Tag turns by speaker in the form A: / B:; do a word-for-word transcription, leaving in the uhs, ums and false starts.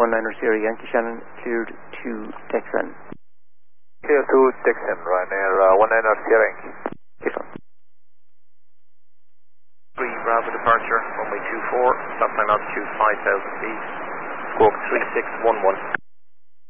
A: one niner Sierra Yankee Shannon, cleared to Texan.
B: Clear to Texan, Ryanair uh, one niner Sierra Yankee.
A: Okay, sir.
C: three Bravo departure, runway two four, stop time altitude five thousand feet, squawk three six one one.